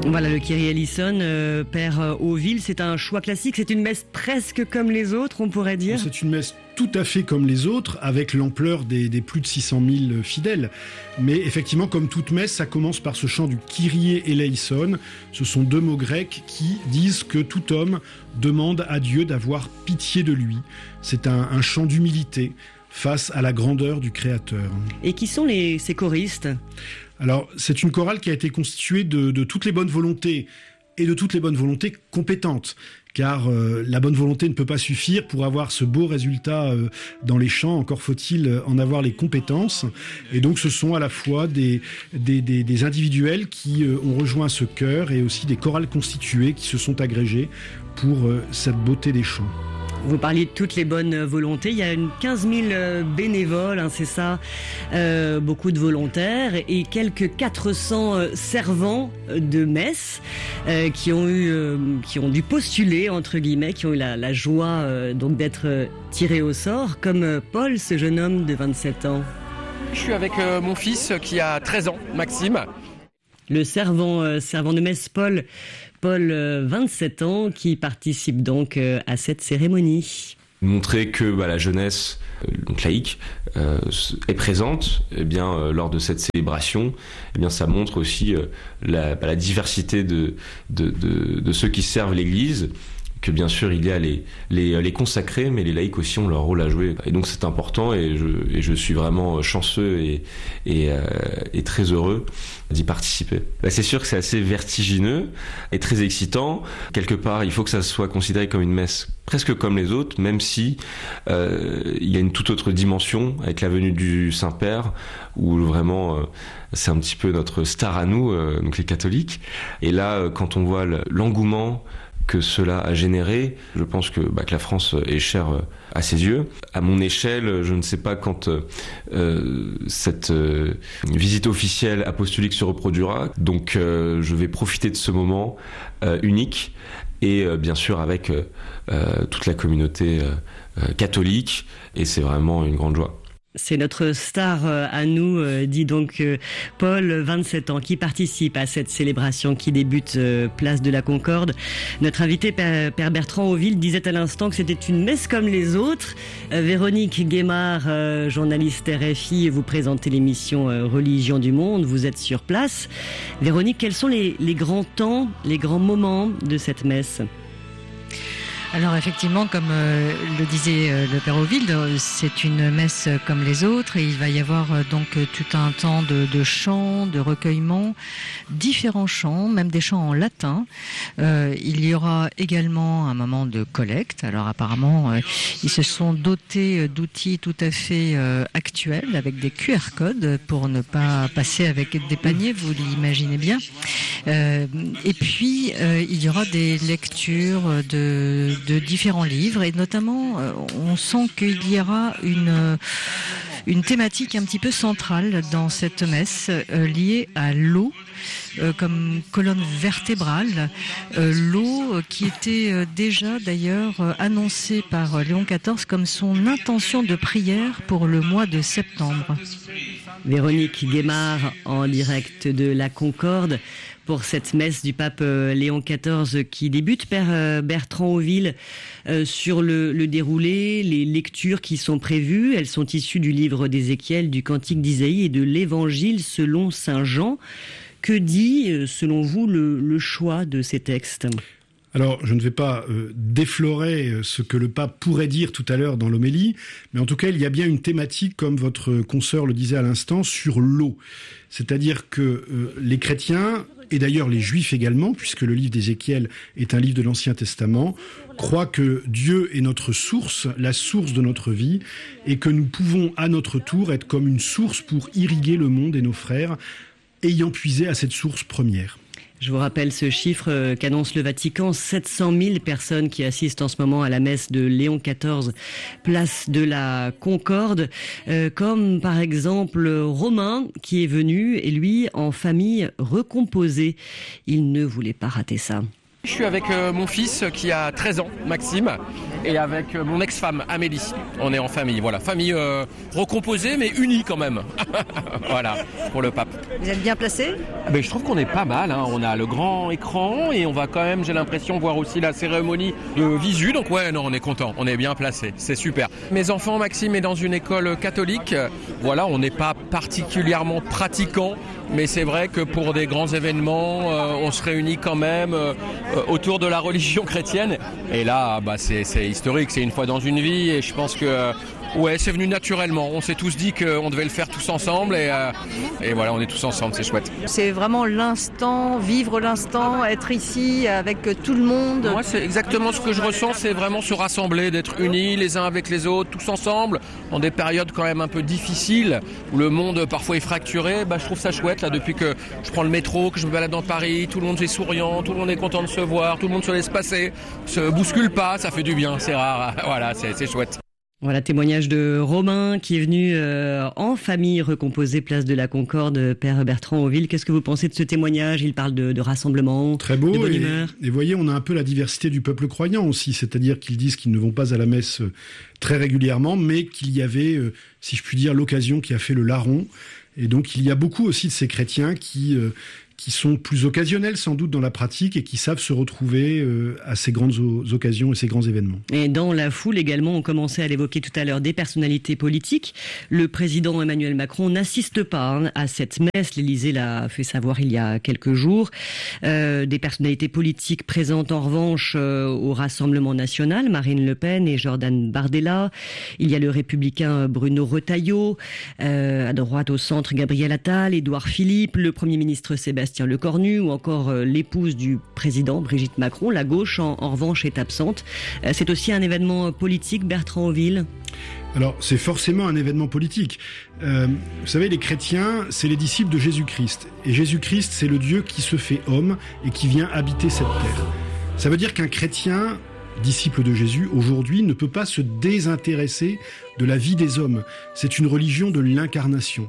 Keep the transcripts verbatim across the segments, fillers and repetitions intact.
Voilà, le Kyrie eleison, euh, Père Oville, c'est un choix classique, c'est une messe presque comme les autres, on pourrait dire. C'est une messe tout à fait comme les autres, avec l'ampleur des, des plus de six cent mille fidèles. Mais effectivement, comme toute messe, ça commence par ce chant du Kyrie eleison. Ce sont deux mots grecs qui disent que tout homme demande à Dieu d'avoir pitié de lui. C'est un, un chant d'humilité face à la grandeur du Créateur. Et qui sont les, ces choristes ? Alors, c'est une chorale qui a été constituée de, de toutes les bonnes volontés et de toutes les bonnes volontés compétentes. Car euh, la bonne volonté ne peut pas suffire pour avoir ce beau résultat euh, dans les chants. Encore faut-il en avoir les compétences. Et donc, ce sont à la fois des, des, des, des individuels qui euh, ont rejoint ce chœur et aussi des chorales constituées qui se sont agrégées pour euh, cette beauté des chants. Vous parliez de toutes les bonnes volontés. Il y a une quinze mille bénévoles, hein, c'est ça, euh, beaucoup de volontaires et quelques quatre cents servants de messe euh, qui ont eu, euh, qui ont dû postuler entre guillemets, qui ont eu la, la joie euh, donc d'être tirés au sort, comme Paul, ce jeune homme de vingt-sept ans. Je suis avec euh, mon fils qui a treize ans, Maxime. Le servant, euh, servant de messe Paul. Paul, vingt-sept ans, qui participe donc à cette cérémonie. Montrer que bah, la jeunesse donc laïque euh, est présente eh bien, euh, lors de cette célébration, eh bien, ça montre aussi euh, la, bah, la diversité de, de, de, de ceux qui servent l'Église, que bien sûr il y a les, les, les consacrés, mais les laïcs aussi ont leur rôle à jouer. Et donc c'est important et je, et je suis vraiment chanceux et, et, euh, et très heureux d'y participer. Bah, c'est sûr que c'est assez vertigineux et très excitant. Quelque part, il faut que ça soit considéré comme une messe presque comme les autres, même si euh, il y a une toute autre dimension avec la venue du Saint-Père, où vraiment euh, c'est un petit peu notre star à nous, euh, donc les catholiques. Et là, euh, quand on voit l'engouement que cela a généré, je pense que, bah, que la France est chère à ses yeux. À mon échelle, je ne sais pas quand euh, cette euh, visite officielle apostolique se reproduira, donc euh, je vais profiter de ce moment euh, unique et euh, bien sûr avec euh, toute la communauté euh, catholique, et c'est vraiment une grande joie. C'est notre star à nous, dit donc Paul, vingt-sept ans, qui participe à cette célébration qui débute place de la Concorde. Notre invité, Père Bertrand Oville, disait à l'instant que c'était une messe comme les autres. Véronique Guémard, journaliste R F I, vous présentez l'émission Religion du Monde, vous êtes sur place. Véronique, quels sont les, les grands temps, les grands moments de cette messe ? Alors effectivement, comme euh, le disait euh, le Père Oville, c'est une messe comme les autres et il va y avoir euh, donc tout un temps de, de chants, de recueillements, différents chants, même des chants en latin. Euh, il y aura également un moment de collecte. Alors apparemment, euh, ils se sont dotés d'outils tout à fait euh, actuels avec des Q R codes pour ne pas passer avec des paniers, vous l'imaginez bien. Euh, et puis, euh, il y aura des lectures de de différents livres et notamment euh, on sent qu'il y aura une une thématique un petit peu centrale dans cette messe euh, liée à l'eau euh, comme colonne vertébrale, euh, l'eau euh, qui était euh, déjà d'ailleurs euh, annoncée par Léon quatorze comme son intention de prière pour le mois de septembre. Véronique Guémard en direct de la Concorde pour cette messe du pape Léon quatorze qui débute. Père Bertrand Oville, euh, sur le, le déroulé, les lectures qui sont prévues, elles sont issues du livre d'Ézéchiel, du Cantique d'Isaïe et de l'Évangile selon saint Jean. Que dit, selon vous, le, le choix de ces textes ? Alors, je ne vais pas euh, déflorer ce que le pape pourrait dire tout à l'heure dans l'homélie, mais en tout cas, il y a bien une thématique, comme votre consoeur le disait à l'instant, sur l'eau. C'est-à-dire que euh, les chrétiens, et d'ailleurs les juifs également, puisque le livre d'Ézéchiel est un livre de l'Ancien Testament, croient que Dieu est notre source, la source de notre vie, et que nous pouvons à notre tour être comme une source pour irriguer le monde et nos frères, ayant puisé à cette source première. Je vous rappelle ce chiffre qu'annonce le Vatican, sept cent mille personnes qui assistent en ce moment à la messe de Léon quatorze, place de la Concorde, euh, comme par exemple Romain qui est venu, et lui, en famille recomposée. Il ne voulait pas rater ça. Je suis avec euh, mon fils qui a treize ans, Maxime, et avec mon ex-femme Amélie. On est en famille, voilà, famille euh, recomposée mais unie quand même. Voilà, pour le pape. Vous êtes bien placé ? Mais je trouve qu'on est pas mal, hein. On a le grand écran et on va quand même, j'ai l'impression, voir aussi la cérémonie de visu. Donc ouais, non, on est content, on est bien placé, c'est super. Mes enfants, Maxime est dans une école catholique. Voilà, on n'est pas particulièrement pratiquant, mais c'est vrai que pour des grands événements, euh, on se réunit quand même euh, autour de la religion chrétienne. Et là, bah, c'est, c'est historique, c'est une fois dans une vie et je pense que euh, ouais, c'est venu naturellement. On s'est tous dit qu'on devait le faire tous ensemble et, euh, et voilà, on est tous ensemble, c'est chouette. C'est vraiment l'instant, vivre l'instant, être ici avec tout le monde. Moi, c'est exactement ce que je ressens, c'est vraiment se rassembler, d'être unis les uns avec les autres, tous ensemble, dans des périodes quand même un peu difficiles, où le monde parfois est fracturé. Bah, je trouve ça chouette, là, depuis que je prends le métro, que je me balade dans Paris, tout le monde est souriant, tout le monde est content de se voir, tout le monde se laisse passer, se bouscule pas, ça fait du bien, c'est rare, voilà, c'est, c'est chouette. Voilà, témoignage de Romain qui est venu euh, en famille recomposer place de la Concorde, Père Bertrand Auville. Qu'est-ce que vous pensez de ce témoignage ? Il parle de, de rassemblement, très beau, de bonne et, humeur. Et voyez, on a un peu la diversité du peuple croyant aussi, c'est-à-dire qu'ils disent qu'ils ne vont pas à la messe très régulièrement, mais qu'il y avait, euh, si je puis dire, l'occasion qui a fait le larron. Et donc il y a beaucoup aussi de ces chrétiens qui... Euh, qui sont plus occasionnels sans doute dans la pratique et qui savent se retrouver euh, à ces grandes o- occasions et ces grands événements. Et dans la foule également, on commençait à l'évoquer tout à l'heure, des personnalités politiques. Le président Emmanuel Macron n'assiste pas hein, à cette messe, l'Élysée l'a fait savoir il y a quelques jours. Euh, des personnalités politiques présentes en revanche euh, au Rassemblement national, Marine Le Pen et Jordan Bardella. Il y a le républicain Bruno Retailleau, euh, à droite au centre Gabriel Attal, Édouard Philippe, le Premier ministre Sébastien Sébastien Lecornu ou encore euh, l'épouse du président Brigitte Macron. La gauche, en, en revanche, est absente. Euh, c'est aussi un événement politique, Bertrand Auville. Alors, c'est forcément un événement politique. Euh, vous savez, les chrétiens, c'est les disciples de Jésus-Christ. Et Jésus-Christ, c'est le Dieu qui se fait homme et qui vient habiter cette terre. Ça veut dire qu'un chrétien, disciple de Jésus, aujourd'hui, ne peut pas se désintéresser de la vie des hommes. C'est une religion de l'incarnation.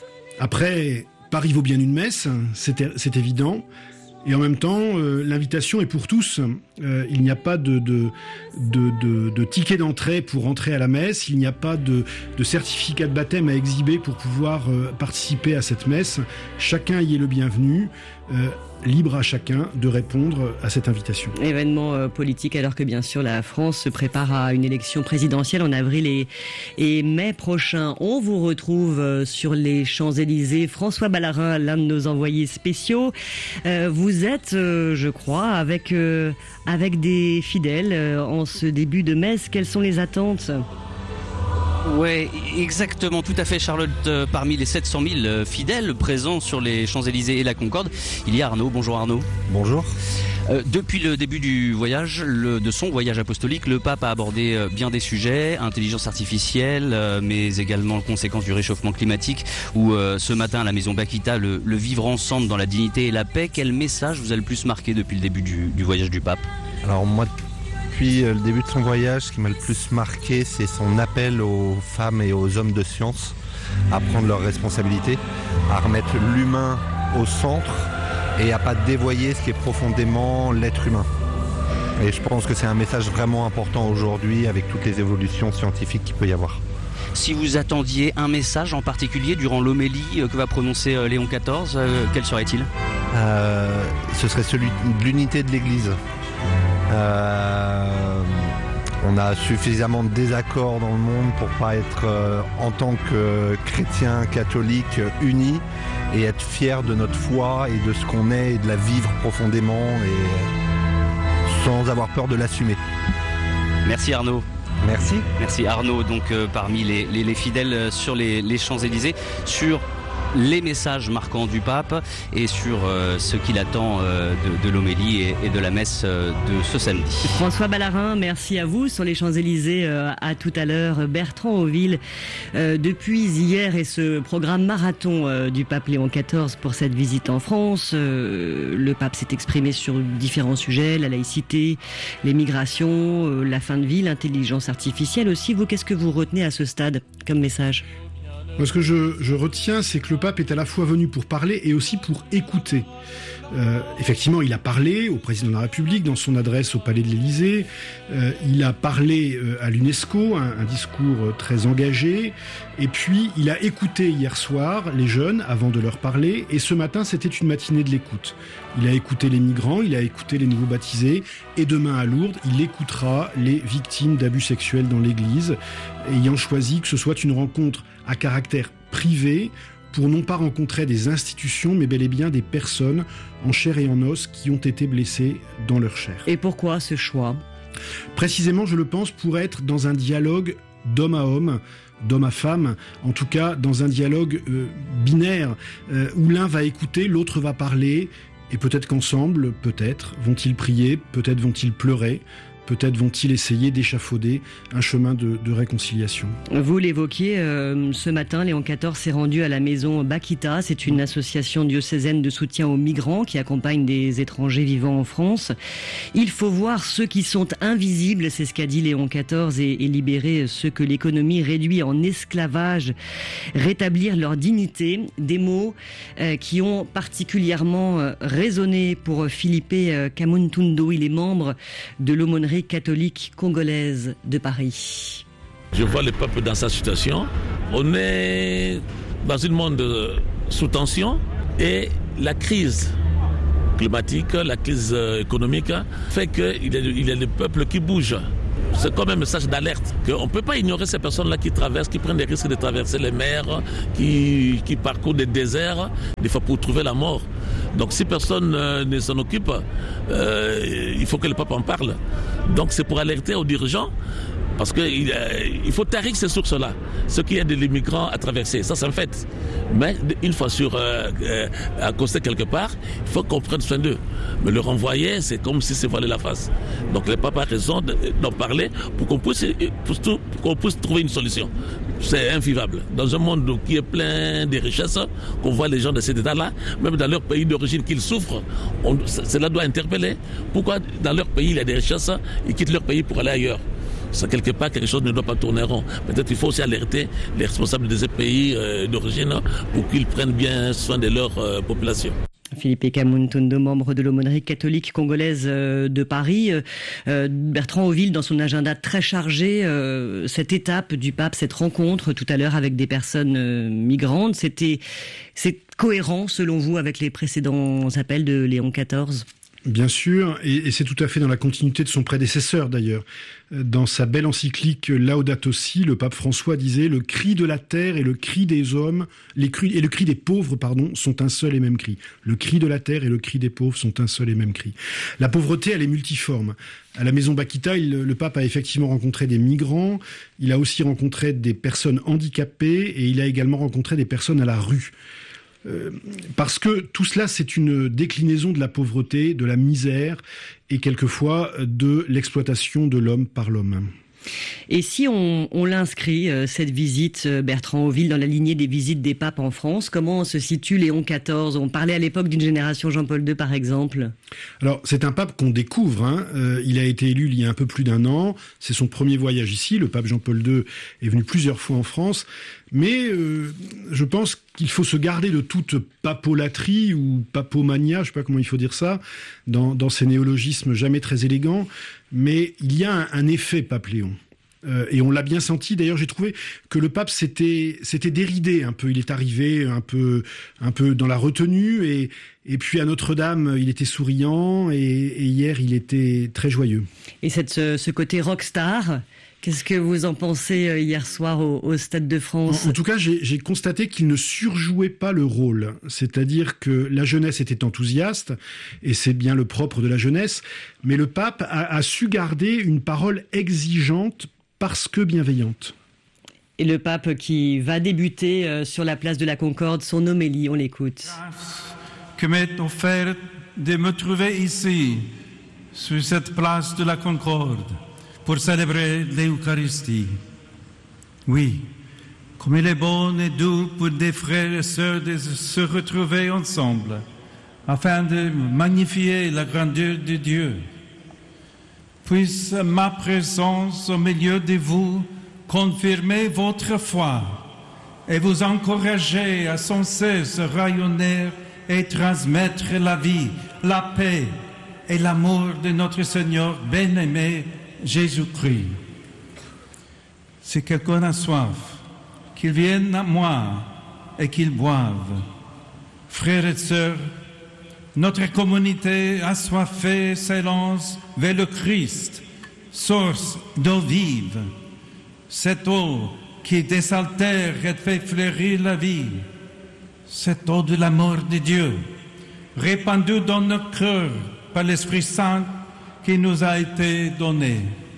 Après... Paris vaut bien une messe, c'est, c'est évident. Et en même temps, euh, l'invitation est pour tous. Euh, il n'y a pas de, de, de, de, de ticket d'entrée pour entrer à la messe. Il n'y a pas de, de certificat de baptême à exhiber pour pouvoir euh, participer à cette messe. Chacun y est le bienvenu. Euh, libre à chacun de répondre à cette invitation. Événement euh, politique alors que bien sûr la France se prépare à une élection présidentielle en avril et, et mai prochain. On vous retrouve euh, sur les Champs-Élysées. François Ballarin, l'un de nos envoyés spéciaux. Euh, vous êtes, euh, je crois, avec, euh, avec des fidèles euh, en ce début de messe. Quelles sont les attentes ? Ouais, exactement, tout à fait, Charlotte. Euh, parmi les sept cent mille euh, fidèles présents sur les Champs-Élysées et la Concorde, il y a Arnaud. Bonjour Arnaud. Bonjour. Euh, depuis le début du voyage, le, de son voyage apostolique, le pape a abordé euh, bien des sujets, intelligence artificielle, euh, mais également les conséquences du réchauffement climatique, ou euh, ce matin à la maison Bakita, le, le vivre ensemble dans la dignité et la paix. Quel message vous a le plus marqué depuis le début du, du voyage du pape ? Alors moi, depuis le début de son voyage, ce qui m'a le plus marqué, c'est son appel aux femmes et aux hommes de science à prendre leurs responsabilités, à remettre l'humain au centre et à pas dévoyer ce qui est profondément l'être humain. Et je pense que c'est un message vraiment important aujourd'hui avec toutes les évolutions scientifiques qu'il peut y avoir. Si vous attendiez un message en particulier durant l'homélie que va prononcer Léon quatorze, euh, quel serait-il ? euh, Ce serait celui de l'unité de l'Église. Euh, on a suffisamment de désaccords dans le monde pour pas être euh, en tant que chrétien catholique unis et être fiers de notre foi et de ce qu'on est et de la vivre profondément et sans avoir peur de l'assumer. Merci Arnaud. Merci. Merci Arnaud, donc euh, parmi les, les, les fidèles sur les, les Champs-Élysées, sur les messages marquants du pape et sur euh, ce qu'il attend euh, de, de l'homélie et, et de la messe euh, de ce samedi. François Ballarin, merci à vous sur les Champs-Élysées. Euh, à tout à l'heure. Bertrand Auville, euh, depuis hier et ce programme marathon euh, du pape Léon quatorze pour cette visite en France, euh, le pape s'est exprimé sur différents sujets, la laïcité, les migrations, euh, la fin de vie, l'intelligence artificielle aussi. Vous, qu'est-ce que vous retenez à ce stade comme message ? Moi, ce que je, je retiens, c'est que le pape est à la fois venu pour parler et aussi pour écouter. Euh, effectivement, il a parlé au président de la République dans son adresse au Palais de l'Élysée. Euh, il a parlé euh, à l'UNESCO, un, un discours euh, très engagé. Et puis, il a écouté hier soir les jeunes avant de leur parler. Et ce matin, c'était une matinée de l'écoute. Il a écouté les migrants, il a écouté les nouveaux baptisés. Et demain à Lourdes, il écoutera les victimes d'abus sexuels dans l'Église, ayant choisi que ce soit une rencontre à caractère privé, pour non pas rencontrer des institutions, mais bel et bien des personnes en chair et en os qui ont été blessées dans leur chair. Et pourquoi ce choix ? Précisément, je le pense, pour être dans un dialogue d'homme à homme, d'homme à femme, en tout cas dans un dialogue euh, binaire, euh, où l'un va écouter, l'autre va parler, et peut-être qu'ensemble, peut-être, vont-ils prier, peut-être vont-ils pleurer, peut-être vont-ils essayer d'échafauder un chemin de, de réconciliation. Vous l'évoquiez, euh, ce matin, Léon quatorze s'est rendu à la maison Bakita. C'est une association diocésaine de soutien aux migrants qui accompagne des étrangers vivant en France. Il faut voir ceux qui sont invisibles, c'est ce qu'a dit Léon quatorze, et, et libérer ceux que l'économie réduit en esclavage, rétablir leur dignité. Des mots euh, qui ont particulièrement euh, résonné pour Philippe euh, Kamuntundu. Il est membre de l'aumônerie catholique congolaise de Paris. Je vois le peuple dans sa situation. On est dans un monde sous tension et la crise climatique, la crise économique fait qu'il y a, il y a le peuple qui bouge. C'est comme un message d'alerte qu'on ne peut pas ignorer ces personnes-là qui traversent, qui prennent des risques de traverser les mers, qui, qui parcourent des déserts, des fois pour trouver la mort. Donc si personne euh, ne s'en occupe, euh, il faut que le pape en parle. Donc c'est pour alerter aux dirigeants, parce qu'il il faut tarir ces sources-là. Ce qu'il y a des migrants à traverser, ça c'est un fait. Mais une fois sur euh, euh, accosté quelque part, il faut qu'on prenne soin d'eux. Mais le renvoyer, c'est comme si c'est voiler la face. Donc le pape a raison d'en parler pour qu'on puisse, pour qu'on puisse trouver une solution. C'est invivable. Dans un monde qui est plein de richesses, qu'on voit les gens de cet état-là, même dans leur pays d'origine qu'ils souffrent, on, cela doit interpeller. Pourquoi dans leur pays il y a des richesses, ils quittent leur pays pour aller ailleurs? Ça, quelque part, quelque chose ne doit pas tourner rond. Peut-être qu'il faut aussi alerter les responsables de ces pays euh, d'origine pour qu'ils prennent bien soin de leur euh, population. Philippe Kamuntundu, membre de l'aumônerie catholique congolaise de Paris. Euh, Bertrand Auville, dans son agenda très chargé, euh, cette étape du pape, cette rencontre tout à l'heure avec des personnes euh, migrantes, c'était, c'est cohérent selon vous avec les précédents appels de Léon quatorze ? Bien sûr, et, et c'est tout à fait dans la continuité de son prédécesseur d'ailleurs. Dans sa belle encyclique Laudato Si, le pape François disait « Le cri de la terre et le cri des hommes, les cris, et le cri des pauvres, pardon, sont un seul et même cri. Le cri de la terre et le cri des pauvres sont un seul et même cri. » La pauvreté, elle est multiforme. À la maison Bakita, il, le pape a effectivement rencontré des migrants, il a aussi rencontré des personnes handicapées et il a également rencontré des personnes à la rue. Euh, parce que tout cela, c'est une déclinaison de la pauvreté, de la misère et quelquefois de l'exploitation de l'homme par l'homme. Et si on, on l'inscrit, euh, cette visite, euh, Bertrand Auville, dans la lignée des visites des papes en France, comment se situe Léon quatorze ? On parlait à l'époque d'une génération Jean-Paul deux, par exemple. Alors, c'est un pape qu'on découvre. Hein. Euh, il a été élu il y a un peu plus d'un an. C'est son premier voyage ici. Le pape Jean-Paul deux est venu plusieurs fois en France. Mais euh, je pense qu'il faut se garder de toute papolatrie ou papomania, je ne sais pas comment il faut dire ça, dans, dans ces néologismes jamais très élégants. Mais il y a un, un effet pape Léon. Euh, et on l'a bien senti. D'ailleurs, j'ai trouvé que le pape s'était, s'était déridé un peu. Il est arrivé un peu, un peu dans la retenue. Et, et puis à Notre-Dame, il était souriant. Et, et hier, il était très joyeux. Et cette, ce, ce côté rockstar, qu'est-ce que vous en pensez hier soir au, au Stade de France ? En, en tout cas, j'ai, j'ai constaté qu'il ne surjouait pas le rôle. C'est-à-dire que la jeunesse était enthousiaste, et c'est bien le propre de la jeunesse, mais le pape a, a su garder une parole exigeante parce que bienveillante. Et le pape qui va débuter euh, sur la place de la Concorde son homélie, on l'écoute. Que m'est offert de me trouver ici, sur cette place de la Concorde, pour célébrer l'Eucharistie. Oui, comme il est bon et doux pour des frères et sœurs de se retrouver ensemble, afin de magnifier la grandeur de Dieu. Puisse ma présence au milieu de vous confirmer votre foi et vous encourager à sans cesse rayonner et transmettre la vie, la paix et l'amour de notre Seigneur bien-aimé Jésus-Christ. Si quelqu'un a soif, qu'il vienne à moi et qu'il boive. Frères et sœurs, notre communauté assoiffée s'élance vers le Christ, source d'eau vive. Cette eau qui désaltère et fait fleurir la vie. Cette eau de l'amour de Dieu, répandue dans nos cœurs par l'Esprit Saint qui nous a été donné.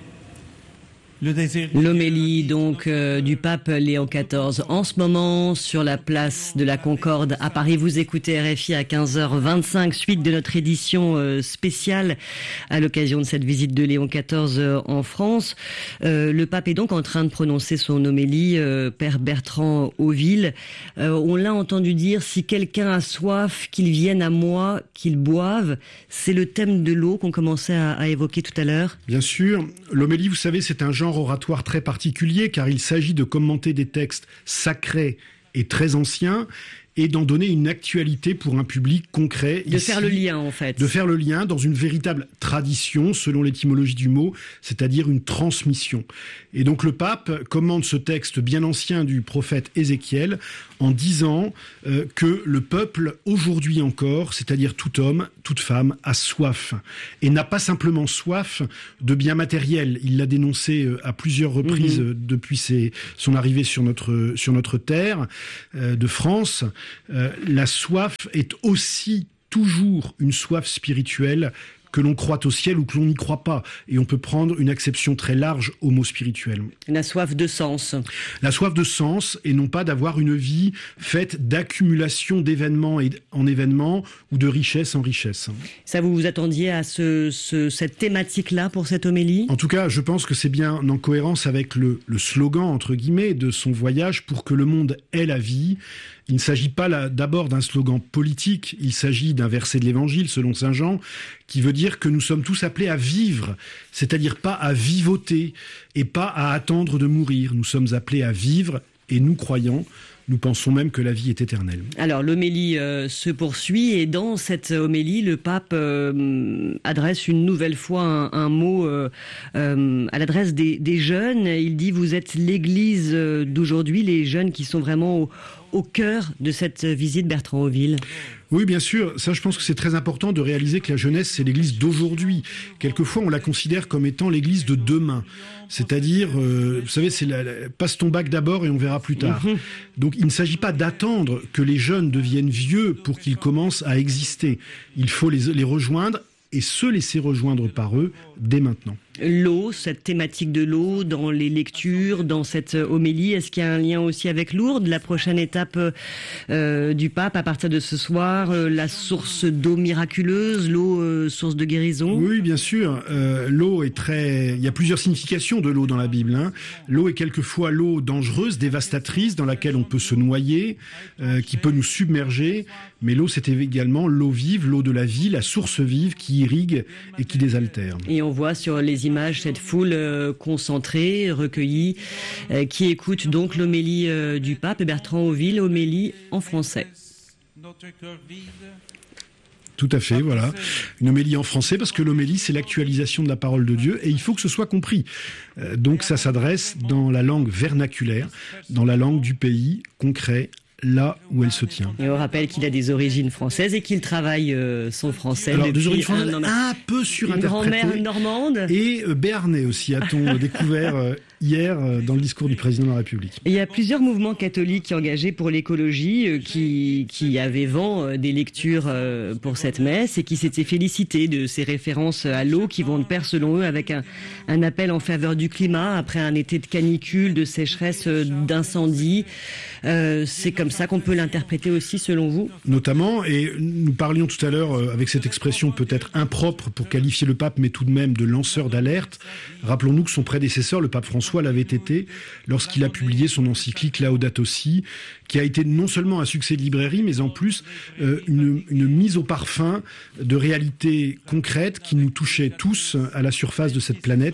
L'homélie donc euh, du pape Léon quatorze en ce moment sur la place de la Concorde à Paris. Vous écoutez R F I à quinze heures vingt-cinq, suite de notre édition euh, spéciale à l'occasion de cette visite de Léon quatorze euh, en France. Euh, le pape est donc en train de prononcer son homélie, euh, Père Bertrand Hauville. Euh, on l'a entendu dire, si quelqu'un a soif, qu'il vienne à moi, qu'il boive. C'est le thème de l'eau qu'on commençait à, à évoquer tout à l'heure. Bien sûr, l'homélie, vous savez, c'est un genre oratoire très particulier car il s'agit de commenter des textes sacrés et très anciens et d'en donner une actualité pour un public concret. De ici, faire le lien, en fait. De faire le lien dans une véritable tradition, selon l'étymologie du mot, c'est-à-dire une transmission. Et donc le pape commente ce texte bien ancien du prophète Ézéchiel en disant euh, que le peuple, aujourd'hui encore, c'est-à-dire tout homme, toute femme, a soif. Et n'a pas simplement soif de biens matériels. Il l'a dénoncé euh, à plusieurs reprises mmh. euh, depuis ses, son arrivée sur notre, sur notre terre euh, de France. Euh, la soif est aussi toujours une soif spirituelle, que l'on croit au ciel ou que l'on n'y croit pas. Et on peut prendre une acception très large au mot spirituel. La soif de sens. La soif de sens, et non pas d'avoir une vie faite d'accumulation d'événements en événements ou de richesse en richesse. Ça, vous vous attendiez à ce, ce, cette thématique-là pour cette homélie ? En tout cas, je pense que c'est bien en cohérence avec le, le slogan, entre guillemets, de son voyage, pour que le monde ait la vie. Il ne s'agit pas là, d'abord d'un slogan politique, il s'agit d'un verset de l'Évangile, selon saint Jean, qui veut dire que nous sommes tous appelés à vivre, c'est-à-dire pas à vivoter et pas à attendre de mourir. Nous sommes appelés à vivre et nous croyons, nous pensons même que la vie est éternelle. Alors l'homélie euh, se poursuit et dans cette homélie, le pape euh, adresse une nouvelle fois un, un mot euh, euh, à l'adresse des, des jeunes. Il dit « Vous êtes l'Église d'aujourd'hui », les jeunes qui sont vraiment au, au cœur de cette visite, Bertrand Hauville. Oui, bien sûr. Ça, je pense que c'est très important de réaliser que la jeunesse, c'est l'Église d'aujourd'hui. Quelquefois, on la considère comme étant l'Église de demain. C'est-à-dire, euh, vous savez, c'est la, la, passe ton bac d'abord et on verra plus tard. Mmh. Donc, il ne s'agit pas d'attendre que les jeunes deviennent vieux pour qu'ils commencent à exister. Il faut les, les rejoindre et se laisser rejoindre par eux dès maintenant. L'eau, cette thématique de l'eau dans les lectures, dans cette homélie, est-ce qu'il y a un lien aussi avec Lourdes, la prochaine étape euh, du pape à partir de ce soir, euh, la source d'eau miraculeuse, l'eau euh, source de guérison ? Oui, bien sûr. Euh, l'eau est très... Il y a plusieurs significations de l'eau dans la Bible. Hein. L'eau est quelquefois l'eau dangereuse, dévastatrice, dans laquelle on peut se noyer, euh, qui peut nous submerger. Mais l'eau, c'était également l'eau vive, l'eau de la vie, la source vive qui irrigue et qui désaltère. Et on voit sur les images cette foule euh, concentrée, recueillie, euh, qui écoute donc l'homélie euh, du pape Bertrand Hauville, homélie en français. Tout à fait, voilà. Une homélie en français, parce que l'homélie, c'est l'actualisation de la parole de Dieu, et il faut que ce soit compris. Euh, donc ça s'adresse dans la langue vernaculaire, dans la langue du pays, concret, là où elle se tient. Et on rappelle qu'il a des origines françaises et qu'il travaille euh, son français. Alors, depuis des origines françaises, un, un peu surinterprété. Une grand-mère normande. Et euh, béarnais aussi, a-t-on découvert euh, hier euh, dans le discours du président de la République. Et il y a plusieurs mouvements catholiques engagés pour l'écologie euh, qui, qui avaient vent euh, des lectures euh, pour cette messe et qui s'étaient félicités de ces références à l'eau qui vont de pair selon eux avec un, un appel en faveur du climat après un été de canicule, de sécheresse, euh, d'incendie. Euh, c'est comme ça qu'on peut l'interpréter aussi selon vous ? Notamment, et nous parlions tout à l'heure euh, avec cette expression peut-être impropre pour qualifier le pape, mais tout de même de lanceur d'alerte. Rappelons-nous que son prédécesseur, le pape François, l'avait été lorsqu'il a publié son encyclique Laudato Si, qui a été non seulement un succès de librairie, mais en plus euh, une, une mise au parfum de réalités concrètes qui nous touchaient tous à la surface de cette planète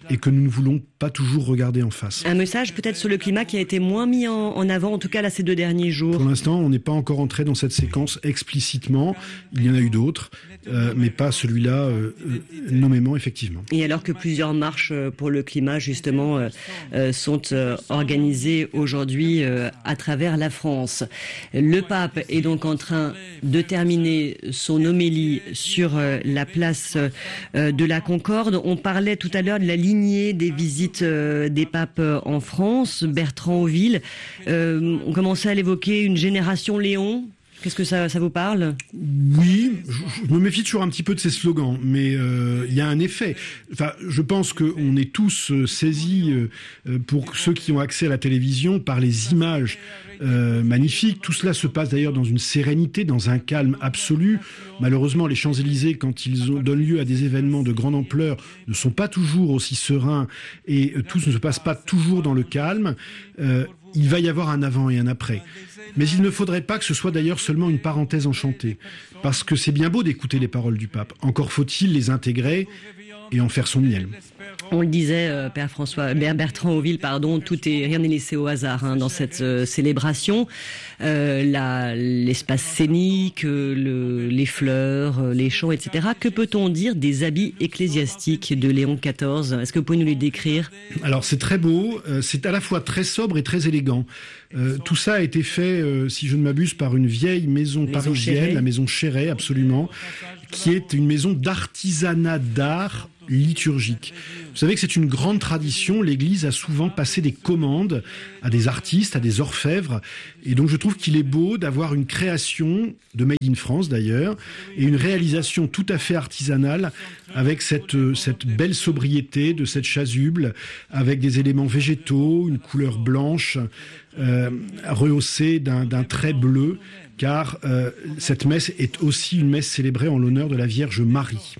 et que nous ne voulons pas toujours regarder en face. Un message peut-être sur le climat qui a été moins mis en, en avant, en tout cas là ces deux derniers jours. Pour l'instant, on n'est pas encore entré dans cette séquence explicitement. Il y en a eu d'autres, euh, mais pas celui-là euh, nommément, effectivement. Et alors que plusieurs marches pour le climat, justement, euh, euh, sont euh, organisées aujourd'hui euh, à travers la France. Le pape est donc en train de terminer son homélie sur euh, la place euh, de la Concorde. On parlait tout à l'heure de la lignée des visites euh, des papes en France. Bertrand Hauville, euh, on commençait à l'évoquer, une génération Léon. Qu'est-ce que ça, ça vous parle ? Oui, je, je me méfie toujours un petit peu de ces slogans, mais il euh, y a un effet. Enfin, je pense qu'on est tous euh, saisis, euh, pour ceux qui ont accès à la télévision, par les images euh, magnifiques. Tout cela se passe d'ailleurs dans une sérénité, dans un calme absolu. Malheureusement, les Champs-Élysées, quand ils ont, donnent lieu à des événements de grande ampleur, ne sont pas toujours aussi sereins et euh, tout ne se passe pas toujours dans le calme. Euh, il va y avoir un avant et un après. Mais il ne faudrait pas que ce soit d'ailleurs seulement une parenthèse enchantée, parce que c'est bien beau d'écouter les paroles du pape. Encore faut-il les intégrer et en faire son miel. On le disait, euh, Père François, Bertrand Hauville, pardon, tout est, rien n'est laissé au hasard hein, dans cette euh, célébration. Euh, la, l'espace scénique, euh, le, les fleurs, euh, les chants, et cetera. Que peut-on dire des habits ecclésiastiques de Léon quatorze ? Est-ce que vous pouvez nous les décrire ? Alors c'est très beau, euh, c'est à la fois très sobre et très élégant. Euh, tout ça a été fait, euh, si je ne m'abuse, par une vieille maison, maison parisienne, Chéret. La maison Chéret, absolument, qui est une maison d'artisanat d'art liturgique. Vous savez que c'est une grande tradition. L'Église a souvent passé des commandes à des artistes, à des orfèvres. Et donc je trouve qu'il est beau d'avoir une création de Made in France d'ailleurs, et une réalisation tout à fait artisanale avec cette, cette belle sobriété de cette chasuble, avec des éléments végétaux, une couleur blanche, euh, rehaussée d'un, d'un trait bleu, car euh, cette messe est aussi une messe célébrée en l'honneur de la Vierge Marie,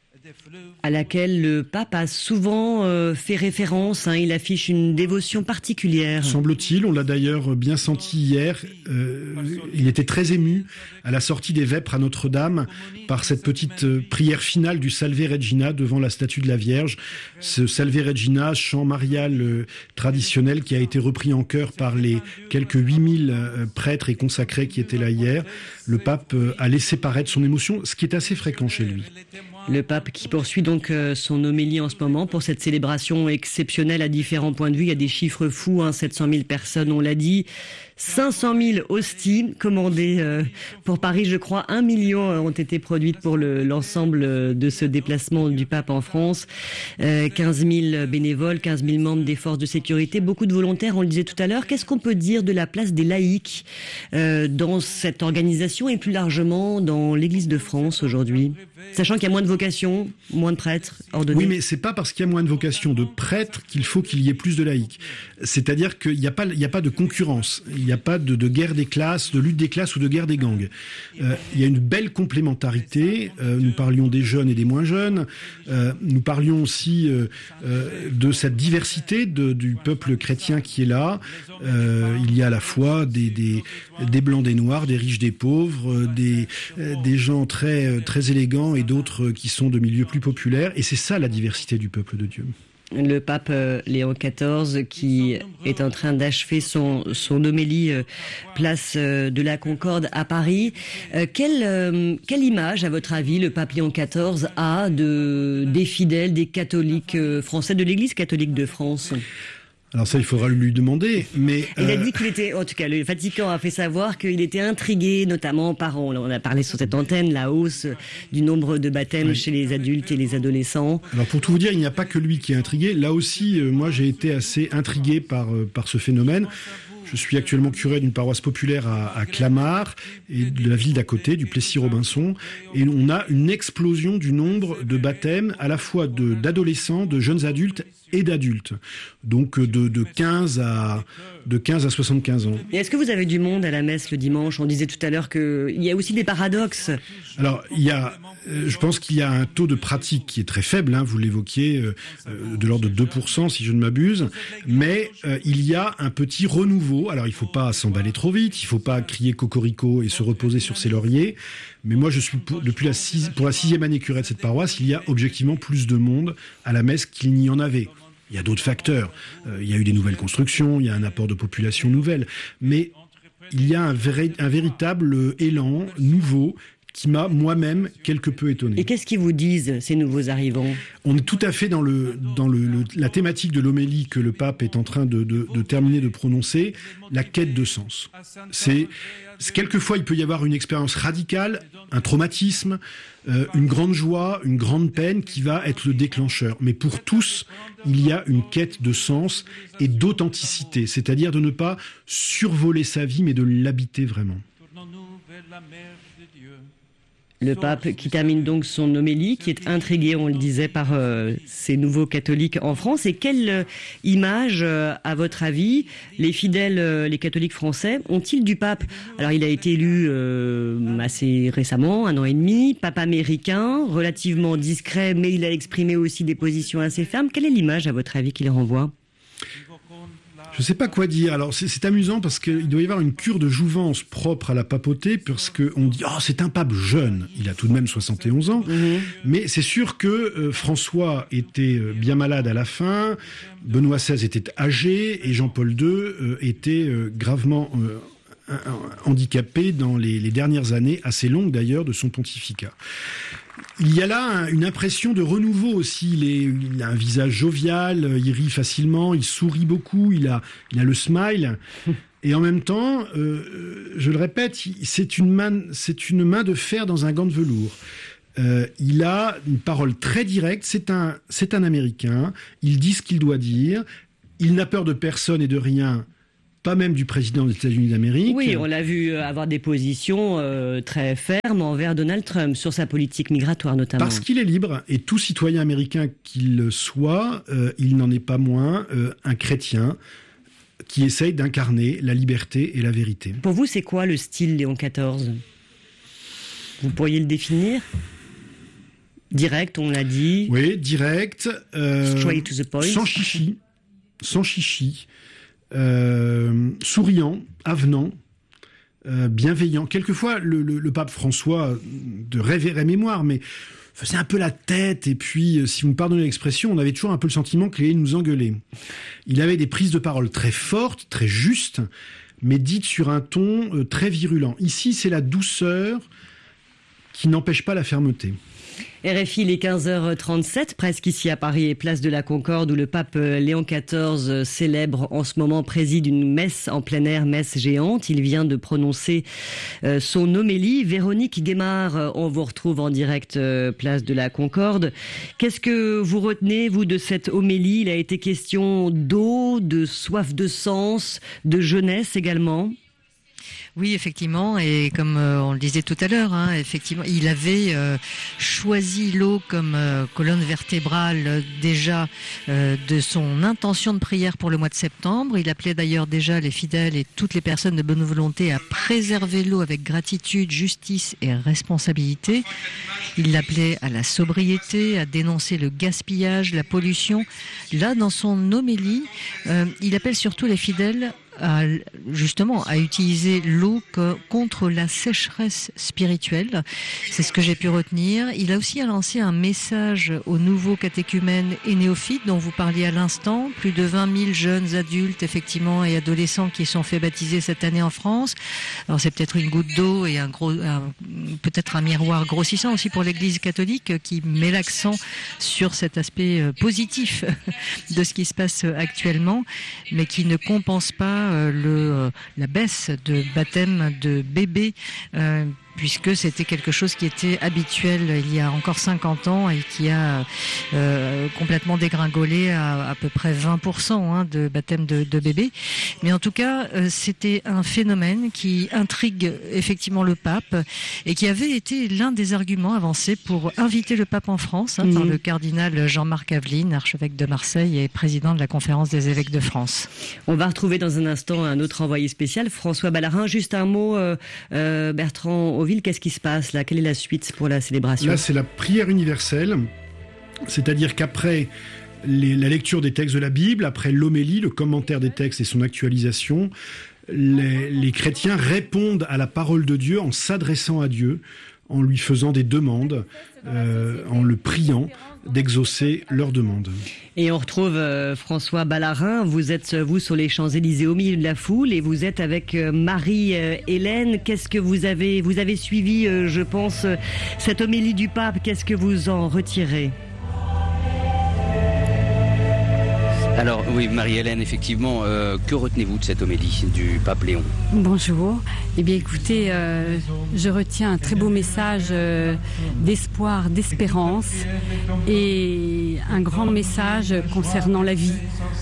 à laquelle le pape a souvent euh, fait référence. Hein, il affiche une dévotion particulière. Semble-t-il, on l'a d'ailleurs bien senti hier. Euh, il était très ému à la sortie des vêpres à Notre-Dame par cette petite euh, prière finale du Salve Regina devant la statue de la Vierge. Ce Salve Regina, chant marial euh, traditionnel qui a été repris en chœur par les quelques huit mille euh, prêtres et consacrés qui étaient là hier. Le pape euh, a laissé paraître son émotion, ce qui est assez fréquent chez lui. Le pape qui poursuit donc son homélie en ce moment pour cette célébration exceptionnelle à différents points de vue. Il y a des chiffres fous, hein, sept cent mille personnes, on l'a dit. cinq cent mille hosties commandées euh, pour Paris, je crois. Un million ont été produites pour le, l'ensemble de ce déplacement du pape en France. Euh, quinze mille bénévoles, quinze mille membres des forces de sécurité, beaucoup de volontaires, on le disait tout à l'heure. Qu'est-ce qu'on peut dire de la place des laïcs euh, dans cette organisation et plus largement dans l'Église de France aujourd'hui ? Sachant qu'il y a moins de vocations, moins de prêtres ordonnés. Oui, mais c'est pas parce qu'il y a moins de vocations de prêtres qu'il faut qu'il y ait plus de laïcs. C'est-à-dire qu'il n'y a pas, il n'y a pas de concurrence. Il n'y a pas de, de guerre des classes, de lutte des classes ou de guerre des gangs. Euh, il y a une belle complémentarité. Euh, nous parlions des jeunes et des moins jeunes. Euh, nous parlions aussi euh, euh, de cette diversité de, du peuple chrétien qui est là. Euh, il y a à la fois des, des, des blancs, des noirs, des riches, des pauvres, des, des gens très, très élégants et d'autres qui sont de milieux plus populaires. Et c'est ça la diversité du peuple de Dieu. Le pape Léon quatorze qui est en train d'achever son, son homélie euh, place euh, de la Concorde à Paris. Euh, quelle, euh, quelle image, à votre avis, le pape Léon quatorze a de, des fidèles, des catholiques euh, français, de l'Église catholique de France ? Alors ça, il faudra lui demander, mais... Il euh... a dit qu'il était, en tout cas, le Vatican a fait savoir qu'il était intrigué, notamment par, on a parlé sur cette antenne, la hausse du nombre de baptêmes oui. chez les adultes et les adolescents. Alors pour tout vous dire, il n'y a pas que lui qui est intrigué. Là aussi, euh, moi j'ai été assez intrigué par, euh, par ce phénomène. Je suis actuellement curé d'une paroisse populaire à, à Clamart et de la ville d'à côté, du Plessis-Robinson, et on a une explosion du nombre de baptêmes, à la fois de, d'adolescents, de jeunes adultes et d'adultes, donc de, de quinze à de quinze à soixante-quinze ans. Et est-ce que vous avez du monde à la messe le dimanche ? On disait tout à l'heure qu'il y a aussi des paradoxes. Alors il y a, euh, je pense qu'il y a un taux de pratique qui est très faible, hein, vous l'évoquiez, euh, de l'ordre de deux pour cent si je ne m'abuse, mais euh, il y a un petit renouveau renouveau. Alors il faut pas s'emballer trop vite, il faut pas crier cocorico et se reposer sur ses lauriers. Mais moi, je suis pour, depuis la six, pour la sixième année curé de cette paroisse, il y a objectivement plus de monde à la messe qu'il n'y en avait. Il y a d'autres facteurs. Euh, il y a eu des nouvelles constructions, il y a un apport de population nouvelle. Mais il y a un, vrai, un véritable élan nouveau qui m'a moi-même quelque peu étonné. Et qu'est-ce qu'ils vous disent, ces nouveaux arrivants ? On est tout à fait dans, le, dans le, le, la thématique de l'homélie que le pape est en train de, de, de terminer de prononcer, la quête de sens. C'est, c'est quelquefois, il peut y avoir une expérience radicale, un traumatisme, euh, une grande joie, une grande peine qui va être le déclencheur. Mais pour tous, il y a une quête de sens et d'authenticité, c'est-à-dire de ne pas survoler sa vie, mais de l'habiter vraiment. Le pape qui termine donc son homélie, qui est intrigué, on le disait, par euh, ces nouveaux catholiques en France. Et quelle euh, image, euh, à votre avis, les fidèles, euh, les catholiques français, ont-ils du pape ? Alors, il a été élu euh, assez récemment, un an et demi, pape américain, relativement discret, mais il a exprimé aussi des positions assez fermes. Quelle est l'image, à votre avis, qu'il renvoie ? Je ne sais pas quoi dire. Alors c'est, c'est amusant parce qu'il doit y avoir une cure de jouvence propre à la papauté, parce qu'on dit « Oh, c'est un pape jeune ». Il a tout de même soixante et onze ans. Mmh. Mais c'est sûr que euh, François était euh, bien malade à la fin, Benoît seize était âgé et Jean-Paul deux euh, était euh, gravement euh, handicapé dans les, les dernières années, assez longues d'ailleurs, de son pontificat. Il y a là une impression de renouveau aussi. Il, est, il a un visage jovial, il rit facilement, il sourit beaucoup, il a, il a le smile. Et en même temps, euh, je le répète, c'est une main, c'est une main de fer dans un gant de velours. Euh, il a une parole très directe, c'est un, c'est un Américain, il dit ce qu'il doit dire, il n'a peur de personne et de rien, pas même du président des États-Unis d'Amérique. Oui, on l'a vu avoir des positions euh, très fermes envers Donald Trump sur sa politique migratoire notamment. Parce qu'il est libre, et tout citoyen américain qu'il soit, euh, il n'en est pas moins euh, un chrétien qui essaye d'incarner la liberté et la vérité. Pour vous, c'est quoi le style Léon quatorze ? Vous pourriez le définir ? Direct, on l'a dit. Oui, direct. Euh, Straight to the point. Sans chichi. Sans chichi. Euh, souriant, avenant, euh, bienveillant. Quelquefois, le, le, le pape François, de révérée mémoire, mais faisait un peu la tête, et puis, si vous me pardonnez l'expression, on avait toujours un peu le sentiment qu'il allait nous engueuler. Il avait des prises de parole très fortes, très justes, mais dites sur un ton euh, très virulent. Ici, c'est la douceur qui n'empêche pas la fermeté. R F I, il est quinze heures trente-sept, presque ici à Paris, et place de la Concorde, où le pape Léon quatorze célèbre en ce moment, préside une messe en plein air, messe géante. Il vient de prononcer euh, son homélie. Véronique Guémard, on vous retrouve en direct, euh, place de la Concorde. Qu'est-ce que vous retenez, vous, de cette homélie ? Il a été question d'eau, de soif de sens, de jeunesse également. Oui, effectivement, et comme euh, on le disait tout à l'heure, hein, effectivement, il avait euh, choisi l'eau comme euh, colonne vertébrale euh, déjà euh, de son intention de prière pour le mois de septembre. Il appelait d'ailleurs déjà les fidèles et toutes les personnes de bonne volonté à préserver l'eau avec gratitude, justice et responsabilité. Il l'appelait à la sobriété, à dénoncer le gaspillage, la pollution. Là, dans son homélie, euh, il appelle surtout les fidèles à, justement à utiliser l'eau que, contre la sécheresse spirituelle. C'est ce que j'ai pu retenir. Il a aussi lancé un message aux nouveaux catéchumènes et néophytes dont vous parliez à l'instant. Plus de vingt mille jeunes adultes effectivement et adolescents qui sont fait baptiser cette année en France. Alors c'est peut-être une goutte d'eau et un gros, un, peut-être un miroir grossissant aussi pour l'Église catholique qui met l'accent sur cet aspect positif de ce qui se passe actuellement, mais qui ne compense pas le, la baisse de baptême de bébés, euh, puisque c'était quelque chose qui était habituel il y a encore cinquante ans et qui a euh, complètement dégringolé à à peu près vingt pour cent hein, de baptême de, de bébés. Mais en tout cas, euh, c'était un phénomène qui intrigue effectivement le pape et qui avait été l'un des arguments avancés pour inviter le pape en France hein, mmh. par le cardinal Jean-Marc Aveline, archevêque de Marseille et président de la Conférence des évêques de France. On va retrouver dans un instant un autre envoyé spécial, François Ballarin. Juste un mot, euh, euh, Bertrand Oville, qu'est-ce qui se passe là ? Quelle est la suite pour la célébration ? Là, c'est la prière universelle, c'est-à-dire qu'après les, la lecture des textes de la Bible, après l'homélie, le commentaire des textes et son actualisation, les, les chrétiens répondent à la parole de Dieu en s'adressant à Dieu, en lui faisant des demandes, euh, en le priant d'exaucer leurs demandes. Et on retrouve euh, François Ballarin, vous êtes vous sur les Champs-Élysées au milieu de la foule et vous êtes avec euh, Marie-Hélène. Euh, Qu'est-ce que vous avez, vous avez suivi, euh, je pense, euh, cette homélie du pape, qu'est-ce que vous en retirez ? Alors oui, Marie-Hélène, effectivement, euh, que retenez-vous de cette homélie du pape Léon ? Bonjour. Eh bien écoutez, euh, je retiens un très beau message euh, d'espoir, d'espérance et un grand message concernant la vie.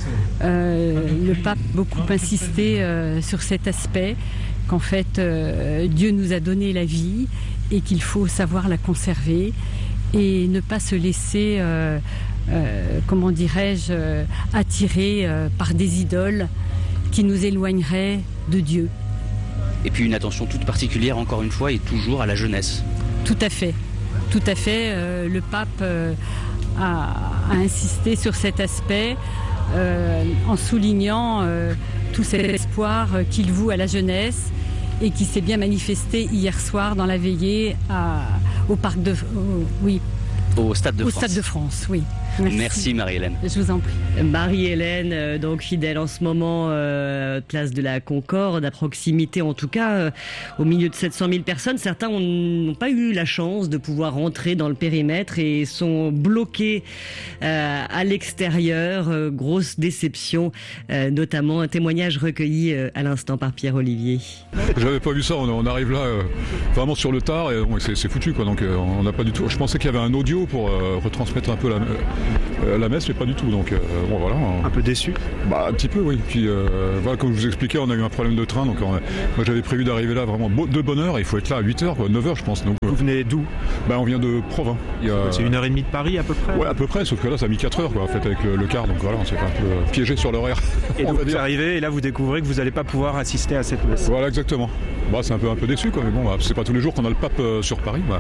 Euh, le pape a beaucoup insisté euh, sur cet aspect, qu'en fait euh, Dieu nous a donné la vie et qu'il faut savoir la conserver et ne pas se laisser... Euh, Euh, comment dirais-je, euh, attirés euh, par des idoles qui nous éloigneraient de Dieu. Et puis une attention toute particulière, encore une fois, et toujours à la jeunesse. Tout à fait, tout à fait. Euh, le pape euh, a, a insisté sur cet aspect euh, en soulignant euh, tout cet espoir qu'il voue à la jeunesse et qui s'est bien manifesté hier soir dans la veillée à, au parc de... Au, oui, Au Stade de Au France. Stade de France, oui. Merci, Merci Marie-Hélène. Je vous en prie. Marie-Hélène, euh, donc fidèle en ce moment, euh, place de la Concorde, à proximité en tout cas, euh, au milieu de sept cent mille personnes. Certains n'ont pas eu la chance de pouvoir entrer dans le périmètre et sont bloqués euh, à l'extérieur. Euh, grosse déception, euh, notamment un témoignage recueilli euh, à l'instant par Pierre-Olivier. J'avais pas vu ça, on, on arrive là euh, vraiment sur le tard et bon, c'est, c'est foutu quoi. Donc euh, on n'a pas du tout. Je pensais qu'il y avait un audio pour euh, retransmettre un peu la, euh, la messe, mais pas du tout. Donc euh, bon voilà. Un peu déçu. Bah un petit peu oui. Puis euh, voilà, comme je vous expliquais, on a eu un problème de train, donc on a, moi j'avais prévu d'arriver là vraiment de bonne heure. Et il faut être là à huit heures, quoi, neuf heures je pense. Donc, vous venez d'où? Bah on vient de Provins. Il y a... C'est une heure et demie de Paris à peu près. Ouais à peu près, sauf que là ça a mis quatre heures quoi, en fait avec le, le car. Donc voilà, on s'est fait un peu piégé sur l'horaire. Et donc vous arrivez et là vous découvrez que vous n'allez pas pouvoir assister à cette messe. Voilà exactement. Bah c'est un peu un peu déçu quoi, mais bon bah, c'est pas tous les jours qu'on a le pape euh, sur Paris. Bah.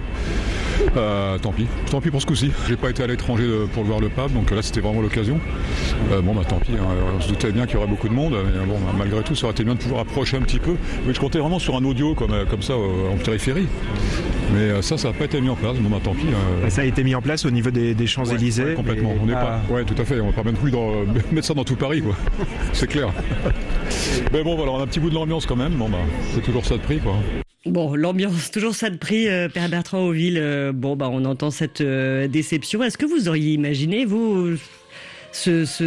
Euh, tant pis, tant pis pour ce coup-ci. J'ai pas été à l'étranger pour voir le pape, donc là c'était vraiment l'occasion. Euh, bon bah tant pis, hein. On se doutait bien qu'il y aurait beaucoup de monde, mais bon bah, malgré tout ça aurait été bien de pouvoir approcher un petit peu. Mais je comptais vraiment sur un audio comme, comme ça euh, en périphérie. Mais ça, ça n'a pas été mis en place. Bon bah tant pis. Euh... Ça a été mis en place au niveau des, des Champs-Élysées. Ouais, ouais, complètement. Et... On n'est ah. pas. Ouais, tout à fait. On va pas même plus dans... mettre ça dans tout Paris, quoi. C'est clair. Mais bon, voilà, on a un petit bout de l'ambiance quand même. Bon bah, c'est toujours ça de prix, quoi. Bon, l'ambiance, toujours ça de prix, euh, Père Bertrand Auville. Euh, bon, bah, on entend cette euh, déception. Est-ce que vous auriez imaginé, vous, ce, ce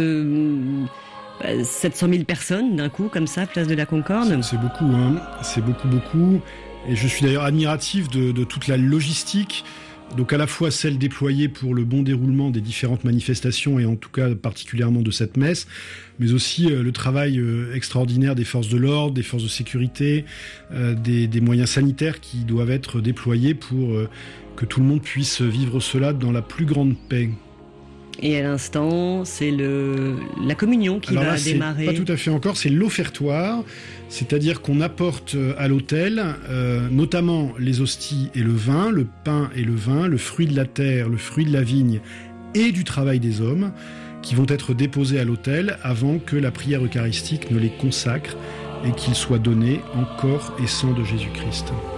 euh, sept cent mille personnes d'un coup, comme ça, place de la Concorde? C'est, c'est beaucoup, hein. C'est beaucoup, beaucoup. Et je suis d'ailleurs admiratif de, de toute la logistique. Donc à la fois celle déployée pour le bon déroulement des différentes manifestations et en tout cas particulièrement de cette messe, mais aussi euh, le travail euh, extraordinaire des forces de l'ordre, des forces de sécurité, euh, des, des moyens sanitaires qui doivent être déployés pour euh, que tout le monde puisse vivre cela dans la plus grande paix. Et à l'instant, c'est le la communion qui Alors va là, démarrer. C'est pas tout à fait encore, c'est l'offertoire, c'est-à-dire qu'on apporte à l'autel euh, notamment les hosties et le vin, le pain et le vin, le fruit de la terre, le fruit de la vigne et du travail des hommes, qui vont être déposés à l'autel avant que la prière eucharistique ne les consacre et qu'ils soient donnés en corps et sang de Jésus-Christ.